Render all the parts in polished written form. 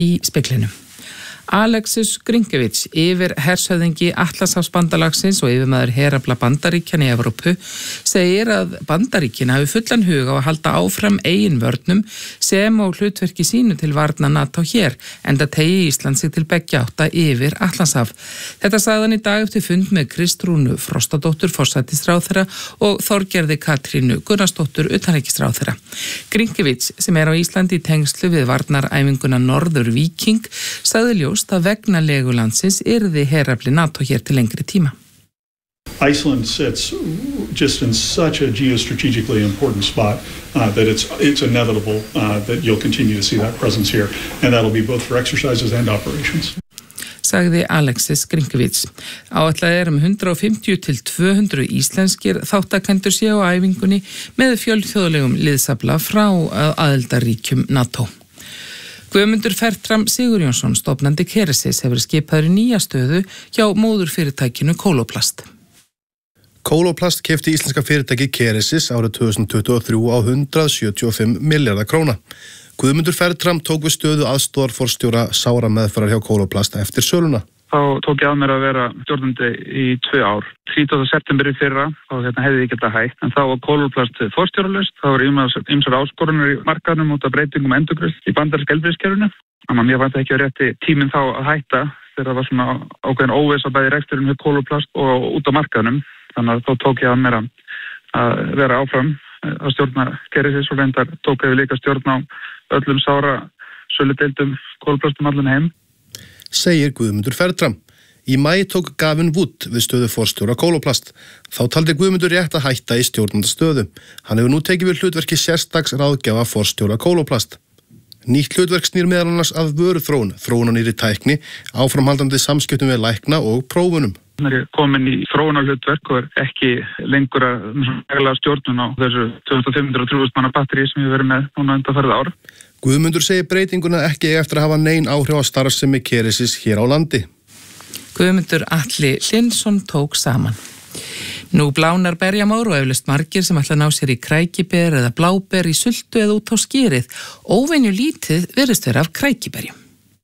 í Speglinum. Alexis Grinkevic, yfir hershöfðingi Atlantshafsbandalagsins og yfirmaður herafla Bandaríkjanna í Evrópu, segir að Bandaríkin hafi fullan hug á að halda áfram eigin vörnum sem og hlutverki sínu til varna NATO hér, enda tegi Ísland sig til beggja átta yfir Atlantshaf. Þetta sagði hann í dag eftir fund með Kristrúnu Frostadóttur, forsætisráðherra, og Þorgerði Katrínu Gunnarsdóttur, utanríkisráðherra. Grinkevic, sem á Íslandi í tengslu við varnaræfinguna Norður Víking, sagði ljóst að vegna legulandsins yrði herafli NATO hér til lengri tíma. Iceland sits just in such a geostrategically important spot that it's inevitable that you'll continue to see that presence here, and that'll be both for exercises and operations. Sagði Alexis Grinkevic. Áætlað 150 til 200 íslenskir þáttakendur séu á æfingunni með fjölþjóðlegum liðsafla frá aðildarríkjum NATO. Guðmundur Fertram Sigurjónsson, stofnandi Keresis, hefur skipaður í nýja stöðu hjá móðurfyrirtækinu Koloplast. Koloplast keypti íslenska fyrirtæki Keresis árið 2023 á 175 milljarða króna. Guðmundur Fertram tók við stöðu aðstoðarforstjóra sárameðferðar hjá Koloplast eftir söluna. Þá tók ég að mér að vera stjórnandi í 2 ár. 30. september í fyrra, og hefði ég getað hægt. En þá var Koloplast forstjóralaust. Það voru ýmsar áskorunir í markaðnum út af breytingum endurgreiðslu í bandaríska heilbrigðiskerfinu. Þannig að mér fannst ekki rétti tíminn þá að hætta þegar það var svona ákveðin óvissa bæði reksturinn hjá Koloplast og út á markaðnum. Þannig að þá tók ég að mér að vera áfram að stjórna Keresis og reyndar tók ég líka stjórn á öllum sára söludeildum Koloplastum allan heim. Segir Guðmundur Fertram. Í maí tók Gavin Wood við stöðu forstjóra Koloplast. Þá taldi Guðmundur rétt að hætta í stjórnandastöðu. Hann hefur nú tekið við hlutverki sérstaks ráðgjafa forstjóra Koloplast. Nýtt hlutverk snýr meðal annars að vöruþróun, þróunarnýrri tækni, áframhaldandi samskiptum við lækna og prófunum. Það er komin í þróunarhlutverk og er ekki lengur að stjórnun á þessu 2500-3000 manna batteri sem við verðum með núna undanfarið ár. Guðmundur segir breytinguna ekki eftir að hafa nein áhrif á starfsemi Keresis hér á landi. Guðmundur Atli Hlynsson tók saman. Nú blánar berjamór og eflaust margir sem ætla að ná sér í krækiber eða bláber í sultu eða út á skýrið. Óvenju lítið virðist vera af krækiberjum.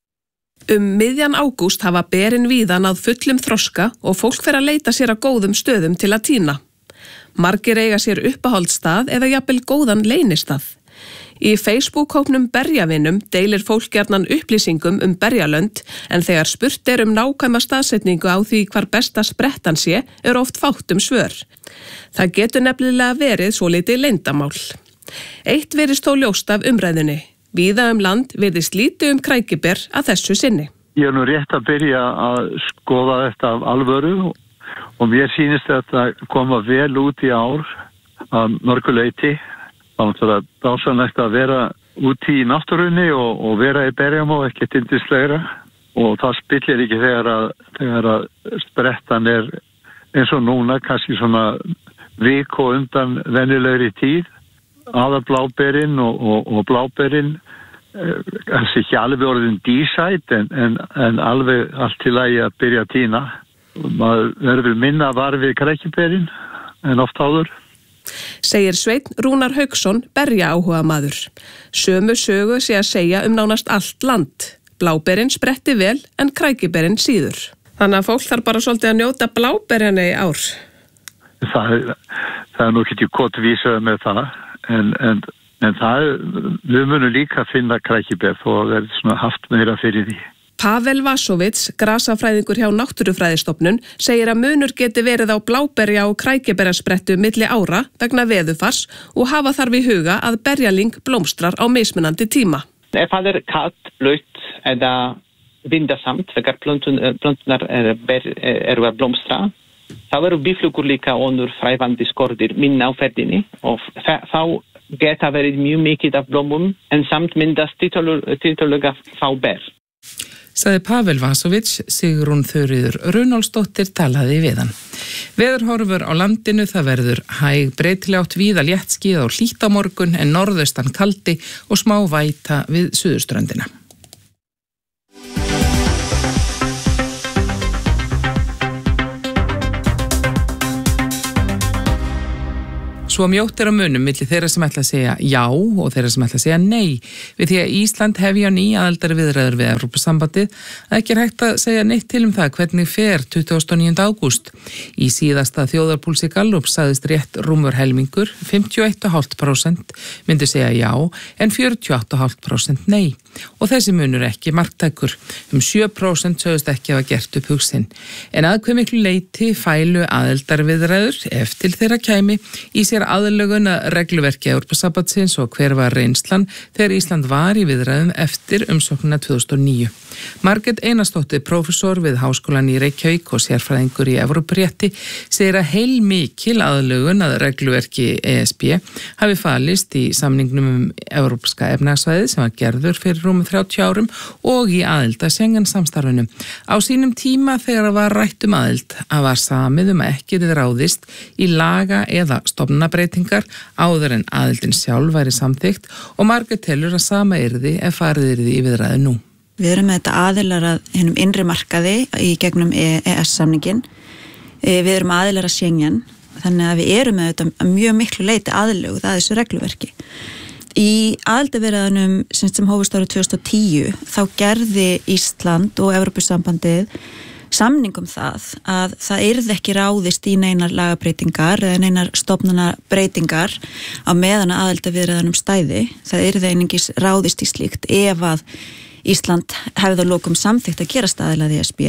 Miðjan ágúst hafa berin víða náð fullum þroska og fólk fer að leita sér að góðum stöðum til að tína. Margir eiga sér uppáhaldsstað eða jafnvel góðan leynistað. Í Facebook-hópnum Berjavinum deilir fólk gjarnan upplýsingum berjalönd en þegar spurt nákvæma staðsetningu á því hvar besta sprettan sé oft fátt svör. Það getur nefnilega verið svolítið leyndamál. Eitt virðist þó ljóst af umræðunni. Víða land virðist lítið krækiber að þessu sinni. Ég nú rétt að byrja að skoða þetta af alvöru og mér sýnist þetta koma vel út í ár að mörgu leyti. Það er dásanlegt að vera úti í náttúrunni og vera í berjamó, ekkert yndislegra. Og það spillir ekki þegar að sprettan eins og núna, kannski svona viku undan venjulegri tíð. Aðarbláberinn og bláberinn kannski ekki alveg orðin dísætt en alveg allt til lagi að byrja að tína. Maður verður minna var við krækiberinn en oft áður. Segir Sveinn Rúnar Hauksson berja áhuga maður. Sömu sögu sé að segja nánast allt land. Bláberinn spretti vel en krækiberinn síður. Þannig að fólk þarf bara svolítið að njóta bláberjana í ár. Það er nú ekki gott vísað með það en við munum líka finna krækiber þó að verði svona haft meira fyrir því. Pavel Vasovits, grasafræðingur hjá Náttúrufræðistofnun, segir að munur geti verið á bláberja og krækiberjasprettu milli ára vegna veðurfars og hafa þarf í huga að berjaling blómstrar á mismunandi tíma. Ef það kalt, blautt eða vindasamt, þegar plöntunar eru að blómstra, þá eru býflugur líka önnur frævandi skordir minna á ferðinni og þá geta verið mjög mikið af blómum en samt myndast tiltölulega fá ber. Sagði Pavel Vasovits, Sigrún Þuríður Runólfsdóttir talaði við hann. Veðurhorfur á landinu, það verður hæg breytilega víða léttskýjað og hlýtt á morgun en norðaustan kaldi og smá væta við suðurströndina. Svo mjótt á munum milli þeirra sem ætla að segja já og þeirra sem ætla að segja nei við því að Ísland hefja ný aðildari viðræður við Evrópusambandið að ekki hægt að segja neitt til það hvernig fer 29. ágúst. Í síðasta þjóðarpúlsi Gallup sagðist rétt rúmur helmingur, 51,5% myndi segja já en 48,5% nei og þessi munur ekki marktækur. 7% sögðust ekki hafa gert upp hugsin. En að hve miklu leyti fælu aðildarviðræður ef til þeirra kæmi í sér aðlögun að regluverki Evrópusambandsins og hver var reynslan þegar Ísland var í viðræðum eftir umsóknina 2009. Margrét Einarsdóttir, prófessor við Háskólann í Reykjavík og sérfræðingur í Evrópurétti, segir að heilmikil aðlögun að regluverki ESB hafi falist í samningnum Evrópska efnahagssvæðið sem var gerður fyrir rúmum 30 árum og í aðild að Schengen-samstarfinu. Á sínum tíma þegar var rætt aðild að var samið að ekki ráðist í laga eða stofnunarbreytingar áður en aðildin sjálf væri samþykkt og Margrét telur að sama yrði ef farið yrði í viðræðu nú. Við erum með þetta aðilar að hennum innri markaði í gegnum EES-samningin. Við erum aðilar að Schengen, þannig að við erum með þetta mjög miklu leyti aðlöguð að þessu regluverki. Í aðildarviðræðunum sem hófust árið 2010 þá gerði Ísland og Evrópusambandið samning það að það yrði ekki ráðist í neinar lagabreytingar eða neinar stofnunarbreytingar á meðan aðildarviðræðunum stæði. Það yrði einungis ráðist í slíkt ef að Ísland hefði að lokum samþykkt að gera aðili að ESB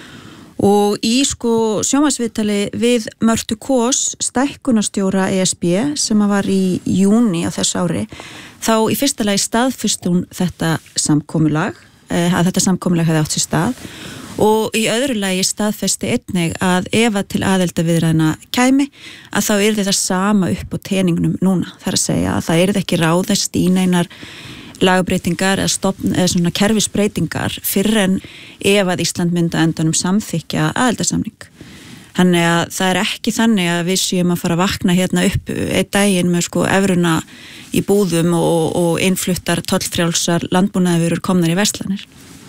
og í sjónvarpsviðtali við Mörtu Kås, stækkunarstjóra ESB sem var í júní á þessu ári, þá í fyrsta lagi staðfesti hún þetta samkomulag, að þetta samkomulag hefði átt sér stað og í öðru lagi staðfesti einnig að ef að til aðildarviðræðna kæmi að þá yrði það sama upp á teningnum núna, þar að segja að það yrði ekki ráðast í neinar lagbreytingar eða svona kerfisbreytingar fyrir en ef að Ísland myndi endanum samþykja aðildarsamning. Þannig að það er ekki þannig að við séum að fara að vakna hérna upp einn daginn með evruna í búðum og innfluttar tollfrjálsar landbúnaðarvörur komnar í verslanir.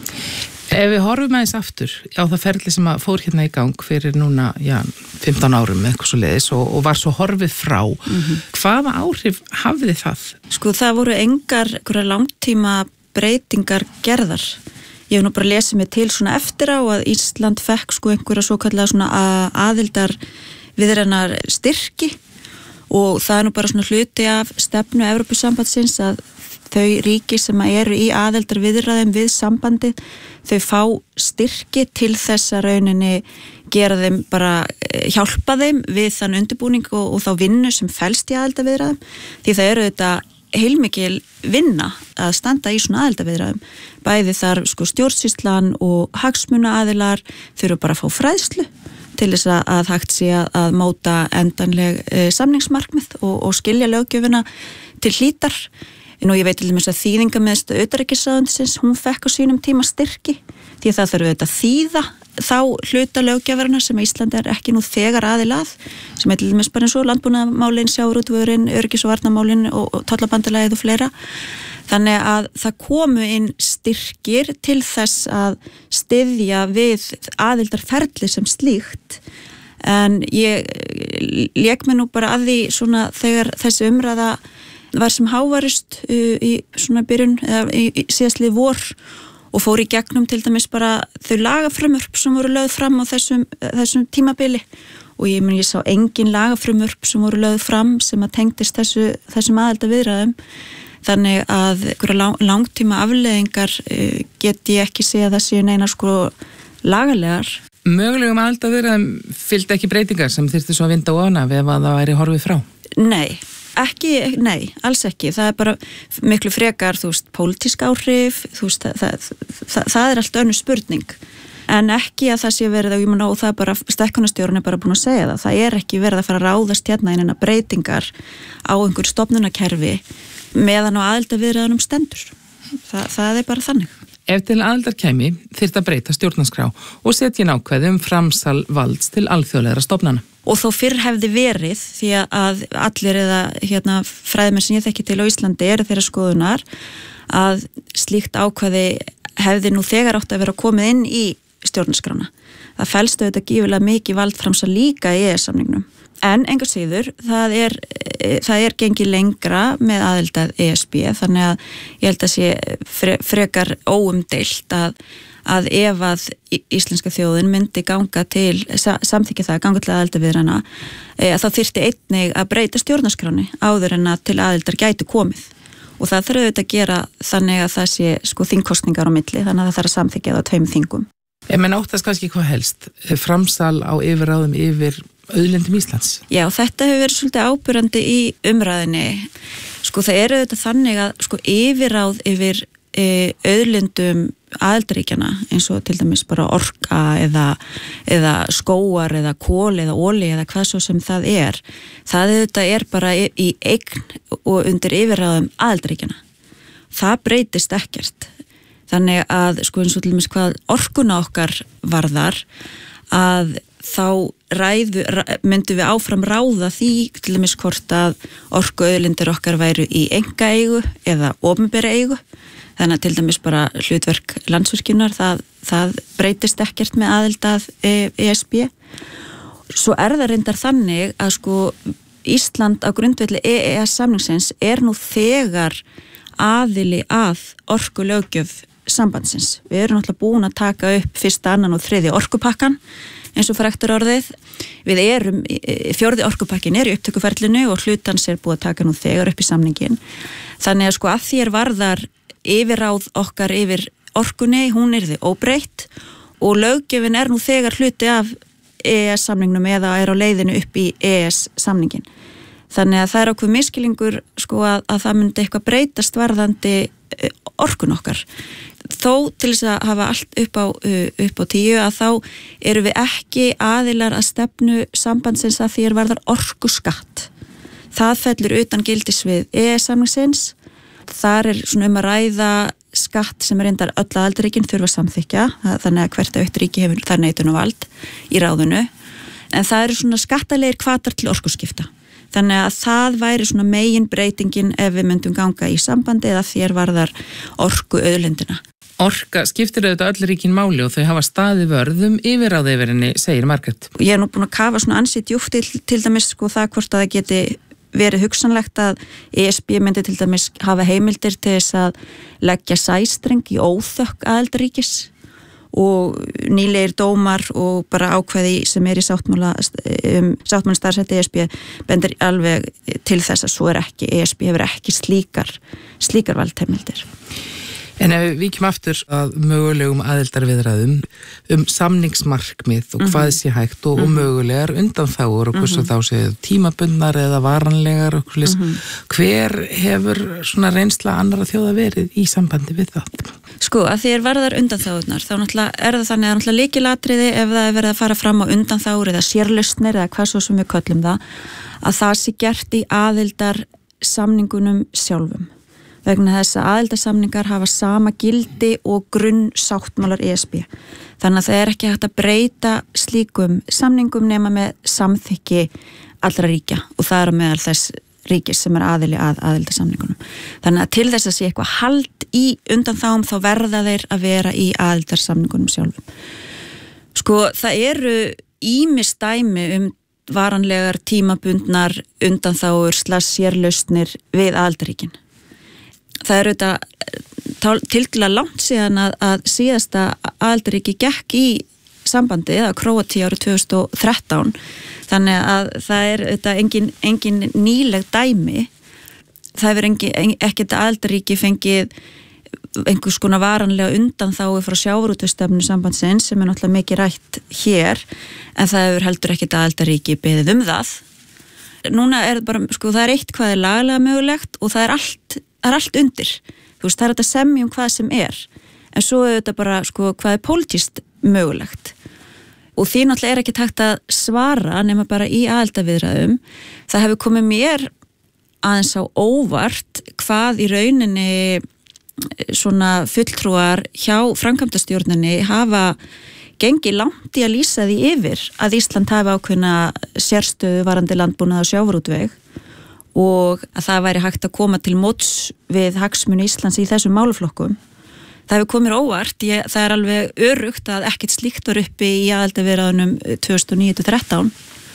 Ef við horfum aðeins aftur á það ferli sem að fór hérna í gang fyrir núna 15 árum með eitthvað svo leiðis og var svo horfið frá, hvaða áhrif hafði það? Það voru engar langtíma breytingar gerðar. Ég hef nú bara lesið mig til svona eftir á að Ísland fekk einhverja svo kallega svona aðildar viðræðnar styrki og það er nú bara svona hluti af stefnu Evrópusambandsins að þau ríki sem eru í aðildar viðræðum við sambandi, þau fá styrki til þess að rauninni gera þeim bara, hjálpa þeim við þann undirbúning og þá vinnu sem felst í aðildar viðræðum, því það eru þetta heilmikil vinna að standa í svona aðildar viðræðum. Bæði þar stjórnsýslan og hagsmunaaðilar þurfa bara að fá fræðslu til þess að hægt sé að móta endanleg samningsmarkmið og skilja löggjöfina til hlítar. Og ég veit til dæmis að þýðingamiðstöð utanríkisráðuneytisins, hún fekk á sínum tíma styrki því að það þarf auðvitað að þýða þá hluta löggjafarinnar sem Ísland er ekki nú þegar aðili að, sem til dæmis bara eins og landbúnaðarmálin, sjávarútvegurinn, öryggis- og varnarmálin og tollabandalagið og fleira. Þannig að það komu inn styrkir til þess að styðja við aðildarferli sem slíkt. En ég lék mig nú bara að því svona þegar þessi umræða var sem hávarist í svona byrjun eða í síðastlið vor og fór í gegnum til dæmis bara þau lagafrumvörp sem voru lögð fram á þessum tímabili og ég sá engin lagafrumvörp sem voru lögð fram sem að tengdist þessum aðildarviðræðum, þannig að langtíma afleiðingar get ég ekki segja að það séu neina lagalegar. Mögulegum aðildarviðræðum fylgdi ekki breytingar sem þyrfti svo að vinda ofan af ef að það væri horfið frá? Nei, alls ekki. Það er bara miklu frekar, pólitísk áhrif, það er allt önnur spurning. En ekki að það sé verið, og það er bara, stækkunarstjórinn er bara búin að segja það er ekki verið að fara að ráðast hérna inn breytingar á einhver stofnunarkerfi meðan á aðildarviðræðunum stendur. Það er bara þannig. Ef til aðildar kæmi þyrfti að breyta stjórnarskrá og setja ákvæði framsal valds til alþjóðlegra stofnana. Og þó fyrr hefði verið, því að allir eða fræðimenn sem ég þekki til á Íslandi eru þeirra skoðunar að slíkt ákvæði hefði nú þegar átt að vera komið inn í stjórnarskrána. Það felst auðvitað gífurlega mikið valdframsal líka í EES-samningnum. En engu síður, það er gengið lengra með aðild að ESB, þannig að ég held að sé frekar óumdeilt að ef að íslenska þjóðin myndi ganga til, samþykja það, ganga til aðildarviðræðna, þá þyrfti einnig að breyta stjórnarskráni áður en að til aðildar gæti komið. Og það þarf auðvitað að gera þannig að það sé þingkosningar á milli, þannig að það þarf að samþykja það á 2 þingum. Men óttast kannski hvað helst, framsal á yfirráðum yfir auðlindum Íslands? Já, þetta hefur verið svolítið ábyrrandi í umræðinni. Það eru auðvitað þannig að yfirráð yfir auðlindum aðildaríkjana eins og til dæmis bara orka eða skóar eða kol eða oli eða hvað svo sem það auðvitað er bara í eign og undir yfirráðum aðildaríkjana. Það breytist ekkert. Þannig að eins og til dæmis hvað orkuna okkar varðar að þá myndum við áfram ráða því til dæmis hvort að orkuauðlindir okkar væru í einkaeigu eða opinbera eigu. Þannig að til dæmis bara hlutverk Landsvirkjunar, það breytist ekkert með aðild að ESB. Svo það reyndar þannig að Ísland á grundvelli EES-samningsins nú þegar aðili að orkulöggjöf sambandsins. Við erum náttúrulega búin að taka upp 1., 2. og 3. orkupakkan eins og fræktur orðið. 4. orkupakkin í upptökuferlinu og hlutans búið að taka nú þegar upp í samningin. Þannig að því varðar yfirráð okkar yfir orkunni, hún yrði óbreytt og löggjöfin nú þegar hluti af EES-samningnum eða á leiðinu upp í EES-samningin. Þannig að það ákveð miskilingur að það myndi eitthvað breytast varðandi orkun okkar. Þó til þess að hafa allt upp á 10 að þá eru við ekki aðilar að stefnu sambandsins að því varðar orkuskatt. Það fellur utan gildissvið EES-samningsins. Þar að ræða skatt sem reyndar öll aðildarríkin þurfa að samþykja, þannig að hvert eitt ríki hefur þar neitunarvald í ráðinu. En það eru skattalegir hvatar til orkuskipta. Þannig að það væri megin breytingin ef við myndum ganga í sambandi eða því varðar orkuauðlindina. Orka skiptir auðvitað öll ríkin máli og þau hafa staðið vörðum yfirráð yfir henni, segir Margrét. Ég nú búin að kafa ansið djúpt til dæmis það hvort að það geti verið hugsanlegt að ESB myndi til dæmis hafa heimildir til þess að leggja sæstreng í óþökk aðildarríkis og nýlegir dómar og bara ákveði sem í sáttmála starfsætti ESB bendir alveg til þess að svo ekki. ESB hefur ekki slíkar valdheimildir. En ef við víkjum aftur að mögulegum aðildarviðræðum samningsmarkmið og hvað sé hægt og mögulegar undanþágur og hversu þá séu tímabundnar eða varanlegar og hver hefur reynsla annarra þjóða verið í sambandi við það? Að því varðar undanþágurnar, þá náttúrulega það þannig að lykilatriði ef það verið að fara fram á undanþágur eða sérlausnir eða hvað svo sem við köllum að það sé gert í aðildarsamningunum sjálfum. Vegna þess að aðildarsamningar hafa sama gildi og grunnsáttmálar ESB. Þannig að það ekki hægt að breyta slíkum samningum nema með samþykki allra ríkja og það á meðal þess ríkis sem aðili að aðildarsamningunum. Þannig að til þess að sé eitthvað hald í undanþágum þá verða þeir að vera í aðildarsamningunum sjálfum. Það eru ýmis dæmi varanlegar tímabundnar undanþágur /sérlausnir við aðildarríkin. Það eru þetta tildulega langt síðan að síðasta aðildarríki gekk í sambandi eða Króatía árið 2013 þannig að það þetta engin nýleg dæmi. Það hefur ekkert aðildarríki fengið einhvers konar varanlega undanþágu frá sjávarútvegsstefnu sambandsins sem náttúrulega mikið rætt hér en það hefur heldur ekkert aðildarríki beðið það. Núna bara, það eitt hvað lagalega mögulegt og það allt undir. Það þetta semja hvað sem en svo þetta bara hvað pólitískt mögulegt. Og því náttúrulega ekki hægt að svara nema bara í aðildarviðræðum. Það hefur komið mér aðeins á óvart hvað í rauninni fulltrúar hjá framkvæmdastjórninni hafa gengið langt í að lýsa því yfir að Ísland hafi ákveðna sérstöðu varandi landbúnað og sjávarútveg og að það væri hægt að koma til móts við hagsmuni Íslands í þessum málaflokkum. Það hefur komið óvart, það alveg öruggt að ekkert slíkt var uppi í aðildarviðræðunum 2009-13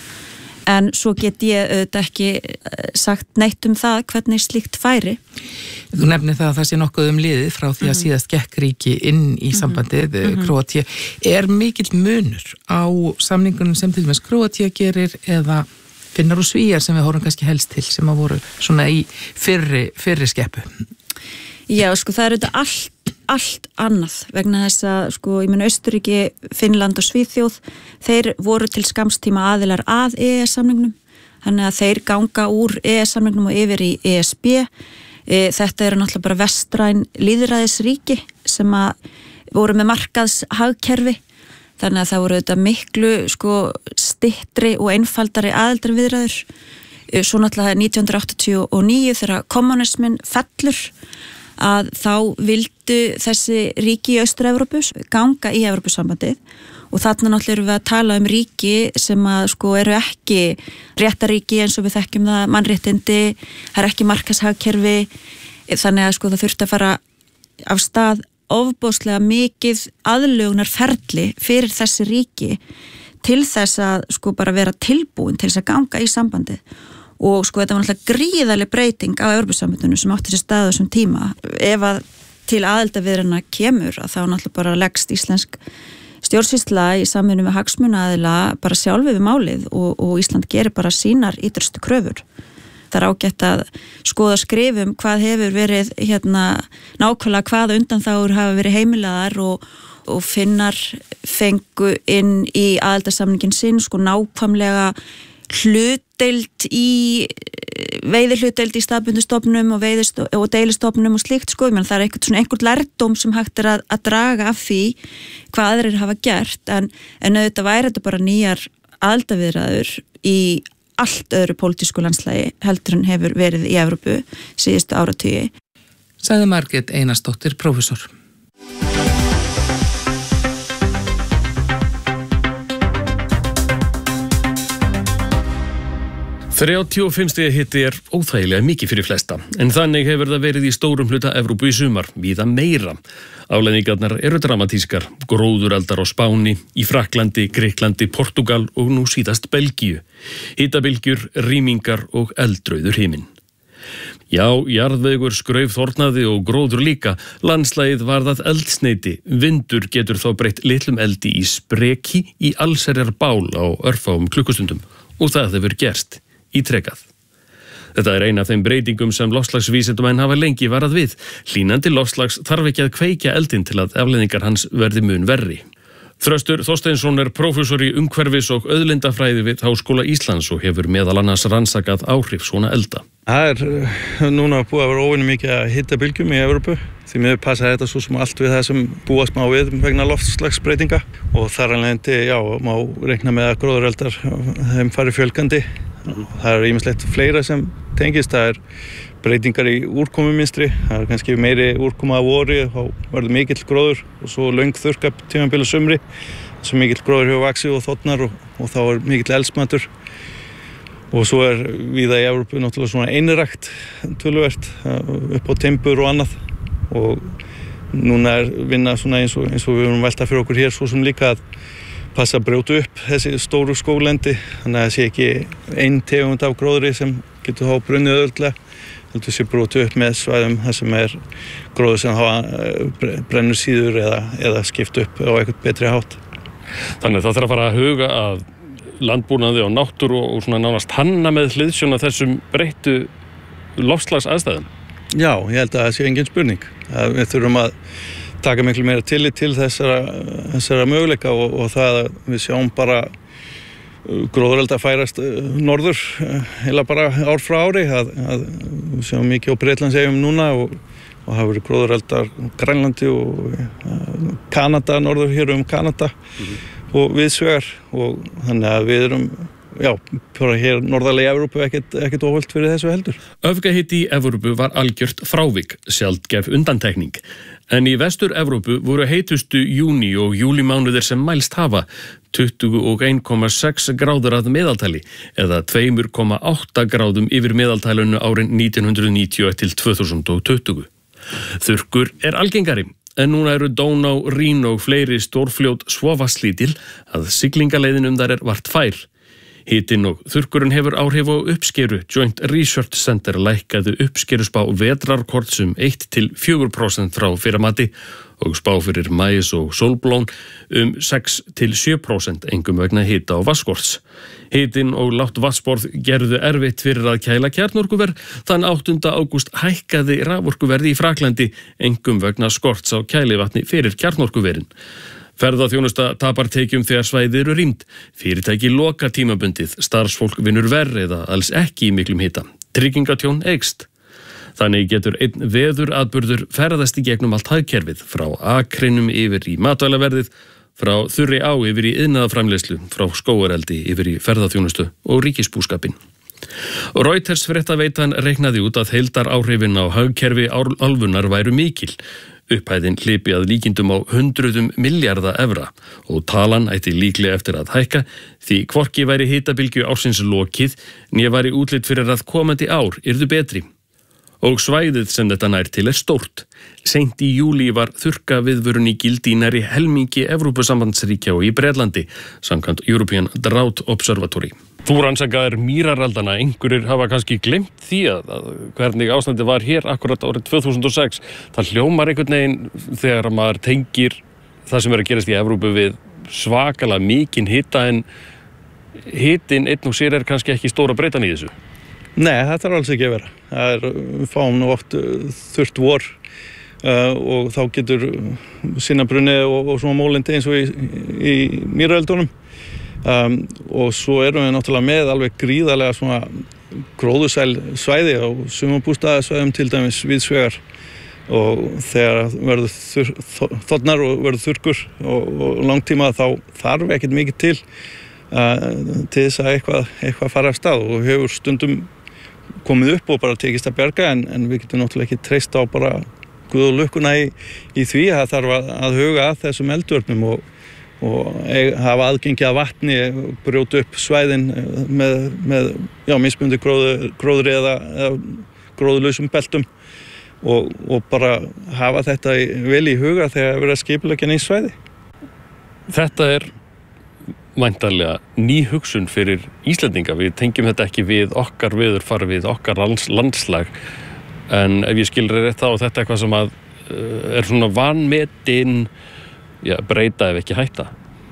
en svo get ég auðvitað ekki sagt neitt það hvernig slíkt færi. Þú nefnir það að það sé nokkuð liðið frá því að síðast gekk ríki inn í sambandið Króatía. Er mikill munur á samningunum sem til dæmis Króatía gerir eða Finnar og Svíjar sem við horfum kannski helst til sem að voru svona í fyrri skeppu? Já, sko það þetta allt annað vegna þess að ég meina Austurríki, Finnland og Svíþjóð þeir voru til skamstíma aðilar að EES-samningnum þannig að þeir ganga úr EES-samningnum og yfir í ESB. Þetta eru náttúrulega bara vestræn lýðræðisríki sem að voru með markaðshagkerfi þannig að það voru þetta miklu styttri og einfaldari aðildarviðræður. Svo náttúrulega 1989 þegar kommunismin fellur að þá vildu þessi ríki í Austur-Evrópu ganga í Evrópusambandið og þarna náttúrulega erum við að tala ríki sem að eru ekki réttaríki eins og við þekkjum það, mannréttindi, það ekki markaðshagkerfi, þannig að það þurfti að fara af stað ofboðslega mikið aðlögunarferli fyrir þessi ríki til þess að bara vera tilbúin til þess að ganga í sambandið. Og þetta var náttúrulega gríðarleg breyting á Evrópusambandinu sem átti sér stað á þessum tíma. Ef að til aðildarviðræðna kemur að þá náttúrulega bara leggst íslensk stjórnsýsla í samvinnu með hagsmunaaðila bara sjálfi við málið og Ísland gerir bara sínar ýtrustu kröfur. Það er ágætt að skoða skrifum hvað hefur verið nákvæmlega hvað undanþágur hafa verið heimilaðar og Finnar fengu inn í aðildarsamningin sinn nákvæmlega hlutdeild í veiðihlutdeild í staðbundustofnum og deilistofnum og slíkt menn það er einhvern lærdóm sem hægt er að draga af því hvað aðrir hafa gert en auðvitað væri þetta bara nýjar aðildarviðræður í allt öðru pólitísku landslægi heldur en hefur verið í Evrópu síðustu áratugi. Sagði Margrét Einarsdóttir, prófessor. 35 stiga hiti óþægilega mikið fyrir flesta, en þannig hefur það verið í stórum hluta Evrópu í sumar, víða meira. Afleiðingarnar eru dramatískar, gróðureldar á Spáni, í Frakklandi, Grikklandi, Portúgal og nú síðast Belgíu. Hitabylgjur, rýmingar og eldrauður himinn. Já, jarðvegur skrauf þornaði og gróður líka. Landslagið varð að eldsneyti. Vindur getur þá breytt litlum eldi í spreki í allsherjar bál á örfáum klukkustundum og það hefur gerst ítrekað. Þetta er ein af þeim breytingum sem loftslagsvísindamenn hafa lengi varað við. Hlýnandi loftslags þarf ekki að kveikja eldinn til að afleiðingar hans verði mun verri. Þröstur Þorsteinsson er prófessor í umhverfis- og auðlindafræði við Háskóla Íslands og hefur meðal annars rannsakað áhrif svona elda. Það núna búið að vera óvenju mikið að hitabylgjum í Evrópu. Því miður passa þetta svo sem allt við það sem búast má við vegna loftslagsbreytinga og þar af leiðandi, má reikna með að gróðureldar þeim fari fjölgandi. Það er ýmislegt fleira sem tengist, það er breytingar í úrkomumynstri, það er kannski meiri úrkoma að vori, þá verður mikill gróður og svo löng þurrkap tímabil á sumri, svo mikill gróður hefur vaxið og þornar og þá er mikill eldsmatur. Og svo er víða í Evrópu náttúrulega svona einrækt töluvert upp á timbur og annað og núna er vinna svona eins og við erum velta fyrir okkur hér svo sem líka að passa að brjóta upp þessi stóru skóglendi þannig að það sé ekki ein tegund af gróðri sem getur þá brunnið öðuldlega heldur sé brjóta upp með svæðum þar sem er gróður sem hafa brennur síður eða skipt upp á eitthvað betri hátt. Þannig að það þarf að fara að huga að landbúnaði og náttúru og svona nánast hanna með hliðsjón af þessum breyttu loftslagsaðstæðum. Já, ég held að það sé engin spurning. Við þurfum að taka miklu meira tillit til þessara möguleika og það að við sjáum bara gróðurelda færast norður heila bara ár frá ári að við sjáum mikið á Bretlandseyjum núna og hafa verið gróðureldar Grænlandi og Kanada, norður hér Kanada og viðsvegar og þannig að við erum bara hér norðarlega í Evrópu ekkert óhult fyrir þessu heldur. Öfgahiti í Evrópu var algjört frávik, sjaldgæf undantekning. En í Vestur-Evrópu voru heitustu júní og júlímánuðir sem mælst hafa 21,6 gráður að meðaltali eða 2,8 gráðum yfir meðaltalinu árin 1991 til 2020. Þurrkur er algengari. en núna eru Donau, Rín og fleiri stórfljót svo vatnslítil að siglingaleiðin þar vart fær. Hitinn og þurrkurinn hefur áhrif á uppskeru. Joint Research Center lækkaði uppskerusspá vetrarkorts 1–4% frá fyrramati og spá fyrir maís og sólblón 6–7%, engum vegna hita og vatnskorts. Hitinn og lágt vatnsborð gerðu erfitt fyrir að kæla kjarnorkuver. Þann 8. ágúst hækkaði raforkuverði í Fraklandi, engum vegna skorts á kælivatni fyrir kjarnorkuverin. Ferðaþjónusta tapar tekjum þegar svæði eru rýmd. Fyrirtæki loka tímabundið, starfsfólk vinnur verr eða alls ekki í miklum hita. Tryggingatjón eykst. Þannig getur einn veðuratburður ferðast í gegnum allt hagkerfið, frá akrinum yfir í matvælaverðið, frá þurri á yfir í iðnaðarframleiðslu, frá skógareldi yfir í ferðaþjónustu og ríkisbúskapinn. Reuters fréttaveitan reiknaði út að heildaráhrifin á hagkerfi álfunnar væru mikil. Upphæðin hlipi að líkindum á 100 milljarða evra og talan ætti líklega eftir að hækka því hvorki væri hitabylgju ársins lokið né væri útlit fyrir að komandi ár yrðu betri. Og svæðið sem þetta nær til stórt. Seint í júlí var þurrka viðvörun í gildi í nærri helmingi Evrópusambandsríkja og í Bretlandi, samkvæmt European Drought Observatory. Þú rannsakaðir mýraraldana, einhverjir hafa kannski gleymt því að hvernig ástandið var hér akkurat árið 2006. Það hljómar einhvern veginn þegar maður tengir það sem að gerast í Evrópu við svakalega mikinn hita, en hitinn einn og sér kannski ekki stóra breytan í þessu. Nei, þetta alls ekki að vera. Við fáum nú oft þurrt vor og þá getur sinnabrunni og svona mólindi eins og í mýraröldunum. Og svo erum við náttúrulega með alveg gríðarlega svona gróðursæl svæði á sumum bústaðasvæðum, til dæmis víðsvegar, og þegar verður þornar og verður þurrkur og langtíma þá þarf ekkert mikið til þess að eitthvað fara af stað, og hefur stundum komið upp og bara tekist að bjarga, en við getum náttúrulega ekki treyst á bara guð og lukkuna í því. Það þarf að huga að þessum eldvörnum og hafa aðgengi að vatni, brjóta upp svæðin með mismunandi gróðri eða gróðurlausum beltum og bara hafa þetta vel í huga þegar verið að skipuleggja nýtt svæði. Þetta væntanlega ný hugsun fyrir Íslendinga. Við tengjum þetta ekki við okkar veðurfar, við okkar landslag, en ef ég skilur rétt þá þetta eitthvað sem að svona vanmetin breyta ef ekki hætta.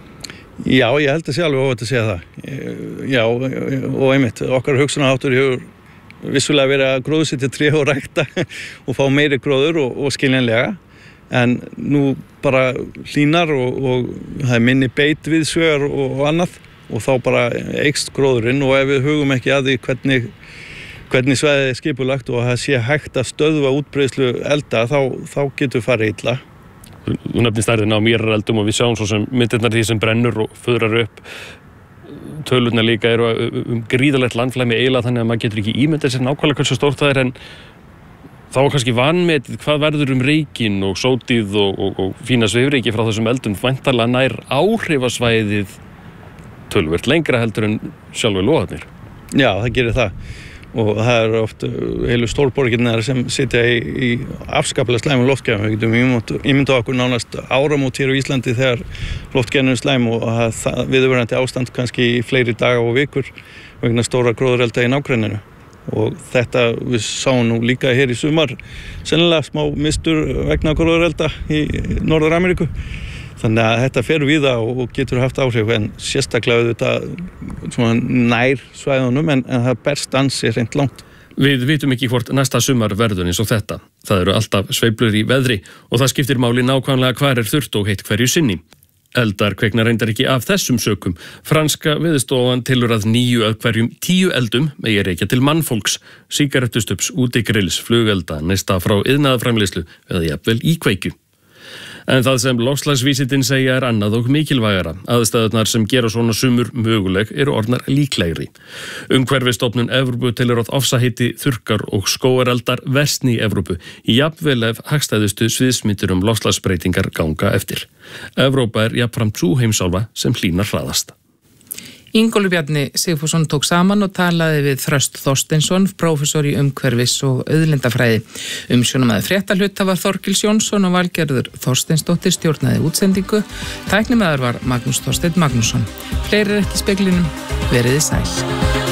Já, ég held að sé alveg óvægt að segja það. Já, og einmitt, okkar hugsunarháttur hefur vissulega verið að gróðursetja tré og rækta og fá meiri gróður og skiljanlega, en nú bara hlýnar og það minni beit viðsvegar og annað, og þá bara eykst gróðurinn, og ef við hugum ekki að því hvernig svæðið skipulagt og það sé hægt að stöðva útbreiðslu elda, þá getur farið illa. Þú nefnir stærðina á mýrareldum og við sjáum svo sem myndirnar því sem brennur og föðrar upp. Tölurnar líka eru gríðarlegt landflæmi eiginlega, þannig að maður getur ekki ímyndað sér nákvæmlega hversu stórt það en þá kannski vanmetið hvað verður reykinn og sótið og fína svifryki frá þessum eldum. Væntanlega nær áhrifasvæðið töluvert lengra heldur en sjálfur logarnir. Já, það gerir það. Og það eru oft heilu stórborgirnar sem sitja í afskaplega slæmum loftgæðum. Við getum ímyndað okkur nánast áramót hér á Íslandi þegar loftgæðin slæm og það viðurverandi ástand kannski í fleiri daga og vikur vegna stóra gróðurelda í nágrenninu. Og þetta við sáum nú líka hér í sumar, sennilega smá mistur vegna gróðurelda í Norður-Ameríku. Þannig að þetta fer víða og getur haft áhrif, en sérstaklega auðvitað svona nær svæðunum, en það berst ansi hreint langt. Við vitum ekki hvort næsta sumar verður eins og þetta. Það eru alltaf sveiflur í veðri og það skiptir máli nákvæmlega hvar þurrt og heitt hverju sinni. Eldar kveikna reyndar ekki af þessum sökum. Franska Veðurstofan telur að 9 af hverjum 10 eldum megi rekja til mannfólks, sígarettustups, útigrills, flugelda, neista frá iðnaðarframleiðslu eða jafnvel íkveikju. En það sem loftslagsvísindin segja annað og mikilvægara. Aðstæðurnar sem gera svona sumur möguleg eru orðnar líklegri. Umhverfisstofnun Evrópu telur að ofsahiti, þurrkar og skógareldar versni í Evrópu, jafnvel ef hagstæðustu sviðsmyndir loftslagsbreytingar ganga eftir. Evrópa jafnframt sú heimsálfa sem hlýnar hraðast. Ingólfur Bjarni Sigfússon tók saman og talaði við Þröst Þorsteinsson, prófessor í umhverfis og auðlindafræði. Umsjónarmaður fréttahluta var Þorkils Jónsson og Valgerður Þorsteinsdóttir stjórnaði útsendingu. Tæknimaður var Magnús Þorsteinn Magnússon. Fleiri ekki í speglinum, veriði sæl.